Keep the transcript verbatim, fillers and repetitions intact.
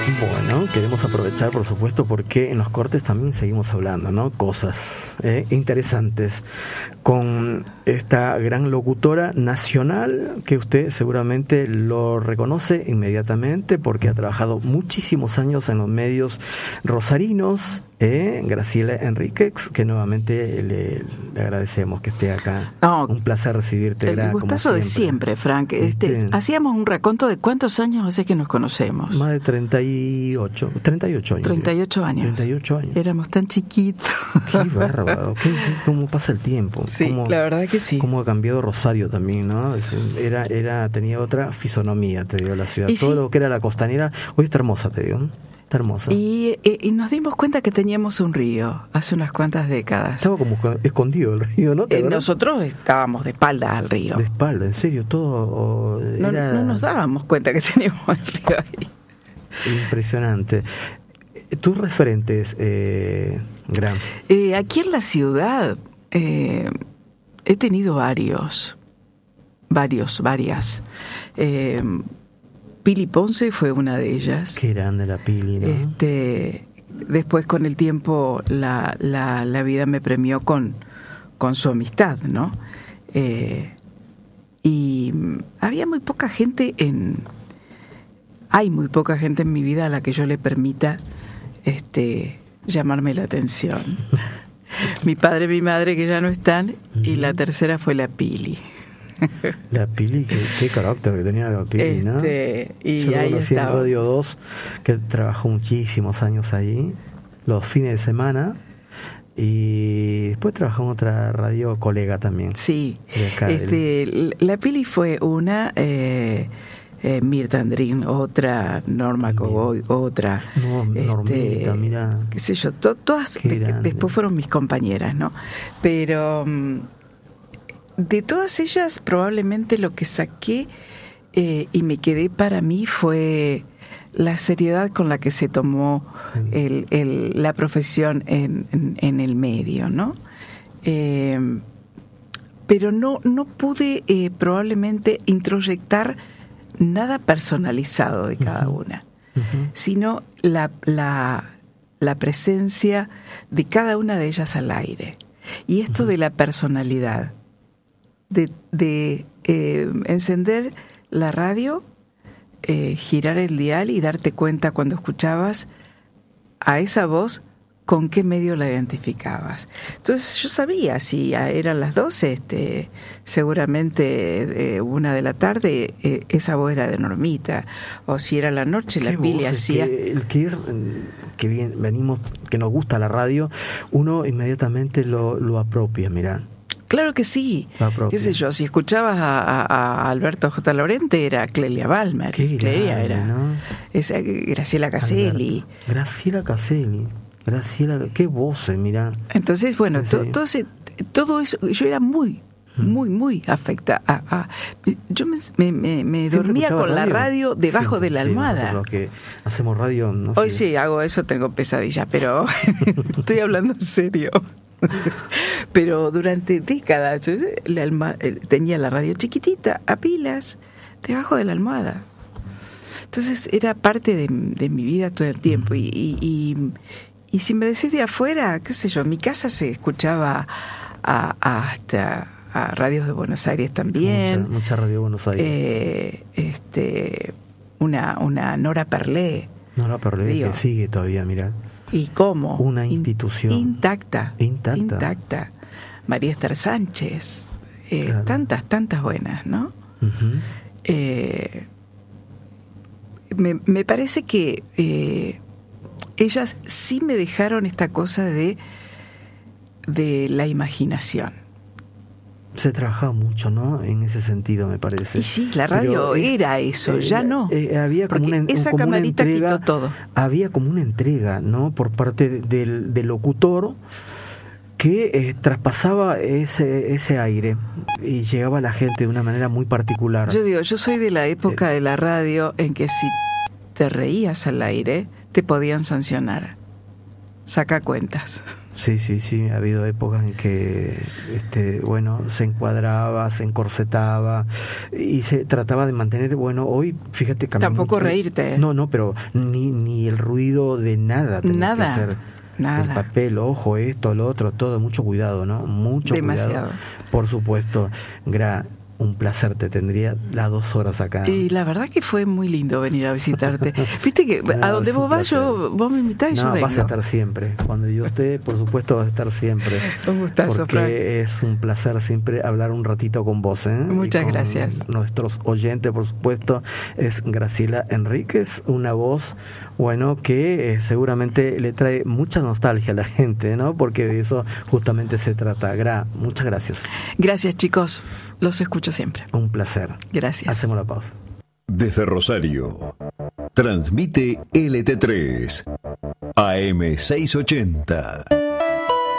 Bueno, queremos aprovechar, por supuesto, porque en los cortes también seguimos hablando, ¿no? Cosas eh, interesantes con esta gran locutora nacional que usted seguramente lo reconoce inmediatamente porque ha trabajado muchísimos años en los medios rosarinos. Eh, Graciela Enríquez, que nuevamente le, le agradecemos que esté acá. No, un placer recibirte. El gustazo de siempre, Frank. Este, este, hacíamos un raconto de cuántos años hace que nos conocemos. Más de treinta y ocho, treinta y ocho años. treinta y ocho años. treinta y ocho años. Éramos tan chiquitos. Qué bárbaro. Qué, ¿Cómo pasa el tiempo? Sí, cómo, la verdad que sí. Cómo ha cambiado Rosario también, ¿no? Era, era, tenía otra fisonomía, te digo, la ciudad. Y Todo sí. lo que era la costanera, hoy está hermosa, te digo. Está hermosa. Y, y nos dimos cuenta que teníamos un río hace unas cuantas décadas. Estaba como escondido el río, ¿no? Eh, nosotros estábamos de espalda al río. De espalda, en serio, todo. Era... No, no nos dábamos cuenta que teníamos el río ahí. Impresionante. Tus referentes, eh, Gran. Eh, aquí en la ciudad eh, he tenido varios, varios, varias. Eh, Pili Ponce fue una de ellas. Qué grande la Pili, ¿no? Este, después, con el tiempo, la, la, la vida me premió con, con su amistad, ¿no? Eh, y había muy poca gente en... Hay muy poca gente en mi vida a la que yo le permita este, llamarme la atención. Mi padre y mi madre, que ya no están, uh-huh. y la tercera fue la Pili. La Pili, qué, qué carácter que tenía la Pili, este, ¿no? Y yo ahí conocí en estaba. Radio dos, que trabajó muchísimos años allí, los fines de semana, y después trabajó en otra radio colega también. Sí, acá, este, el... la Pili fue una, eh, eh, Mirta Andrín otra, Norma Cogoy otra. No, Normita, este, mira. Qué sé yo, to, todas de, después fueron mis compañeras, ¿no? Pero... de todas ellas, probablemente lo que saqué eh, y me quedé para mí fue la seriedad con la que se tomó el, el, la profesión en, en, en el medio, ¿no? Eh, pero no, no pude eh, probablemente introyectar nada personalizado de cada uh-huh. una, uh-huh. sino la, la, la presencia de cada una de ellas al aire. Y esto uh-huh. de la personalidad, de, de eh, encender la radio, eh, girar el dial y darte cuenta cuando escuchabas a esa voz con qué medio la identificabas. Entonces yo sabía, si eran las doce, este, seguramente eh, una de la tarde, eh, esa voz era de Normita, o si era la noche, la Pili hacía... Que, el que es, que bien, venimos, que nos gusta la radio, uno inmediatamente lo, lo apropia, mirá. Claro que sí. ¿Qué sé yo? Si escuchabas a, a, a Alberto J. Lorente, era Clelia Balmer. Qué Clelia grande, era. ¿no? Esa, Graciela Caselli. Alberto. Graciela Caselli. Graciela, qué voces, mirá. Entonces, bueno, to, todo, ese, todo eso, yo era muy, muy, muy afecta. A, a, yo me, me, me dormía con radio? la radio debajo sí, de la almohada. Sí, que hacemos radio, no Hoy sé. sí hago eso, tengo pesadilla, pero estoy hablando en serio. Pero durante décadas la alma, tenía la radio chiquitita, a pilas, debajo de la almohada. Entonces era parte de, de mi vida todo el tiempo. Y, y, y, y si me decís de afuera, qué sé yo, en mi casa se escuchaba a, a hasta a radios de Buenos Aires también. Mucha, mucha radio de Buenos Aires. Eh, este, una, una Nora Perlé. Nora Perlé, digo, que sigue todavía, mirá. ¿Y cómo? Una institución. Intacta. Intacta. Intacta. María Esther Sánchez. Eh, claro. Tantas, tantas buenas, ¿no? Uh-huh. Eh, me, me parece que eh, ellas sí me dejaron esta cosa de, de la imaginación. Se trabajaba mucho, ¿no? En ese sentido, me parece. Y sí, la radio Pero, era eso, eh, ya no. Eh, había como una, esa como camarita una entrega, quitó todo. Había como una entrega, ¿no? Por parte del, del locutor que eh, traspasaba ese, ese aire y llegaba a la gente de una manera muy particular. Yo digo, yo soy de la época eh, de la radio en que si te reías al aire, te podían sancionar. Saca cuentas. Sí, sí, sí, ha habido épocas en que, este, bueno, se encuadraba, se encorsetaba y se trataba de mantener, bueno, hoy, fíjate... Tampoco reírte. ¿eh? No, no, pero ni, ni el ruido de nada tenía nada, que hacer. Nada. El papel, ojo, esto, lo otro, todo, mucho cuidado, ¿no? Mucho Demasiado. cuidado. Por supuesto. Gra, un placer, te tendría las dos horas acá. Y la verdad que fue muy lindo venir a visitarte. Viste que no, a donde vos vas, yo, vos me invitás y no, yo vengo. Vas a estar siempre. Cuando yo esté, por supuesto, vas a estar siempre. Un gustazo, porque Frank. Es un placer siempre hablar un ratito con vos, ¿eh? Muchas y con gracias. Nuestros oyentes, por supuesto, es Graciela Enríquez, una voz, bueno, que eh, seguramente le trae mucha nostalgia a la gente, ¿no? Porque de eso justamente se trata. Gra, muchas gracias. Gracias, chicos. Los escucho siempre. Un placer. Gracias. Hacemos la pausa. Desde Rosario, transmite L T tres, A M seiscientos ochenta.